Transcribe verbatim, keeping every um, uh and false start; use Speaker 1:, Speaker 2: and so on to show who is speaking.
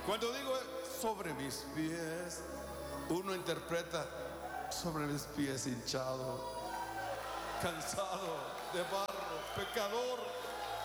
Speaker 1: Cuando digo sobre mis pies, uno interpreta sobre mis pies hinchado, cansado, de barro, pecador,